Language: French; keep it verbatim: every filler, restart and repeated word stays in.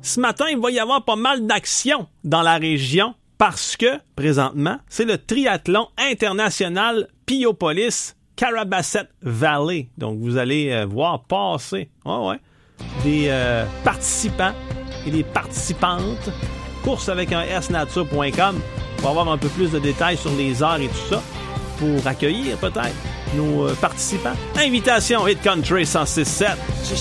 ce matin, il va y avoir pas mal d'action dans la région parce que, présentement, c'est le triathlon international Piopolis Carrabassett Valley. Donc, vous allez euh, voir passer ouais, ouais, des euh, participants et des participantes. Course avec un S nature point com. On va avoir un peu plus de détails sur les heures et tout ça pour accueillir peut-être nos euh, participants. Invitation Hit Country cent six sept.